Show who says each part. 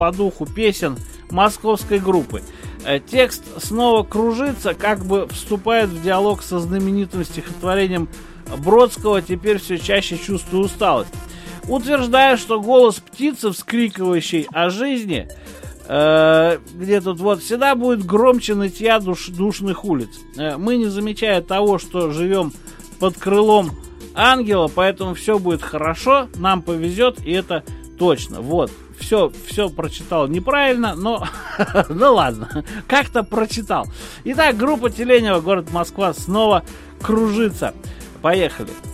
Speaker 1: по духу песен московской группы. Текст снова кружится, как бы вступает в диалог со знаменитым стихотворением Бродского «Теперь все чаще чувствую усталость». Утверждая, что голос птицы, вскрикивающей о жизни, где тут вот всегда будет громче нытья душных улиц. Мы, не замечая того, что живем под крылом ангела, поэтому все будет хорошо, нам повезет, и это точно. Вот, все прочитал неправильно, но ну ладно, как-то прочитал. Итак, группа Теленева, город Москва, снова кружится. Поехали.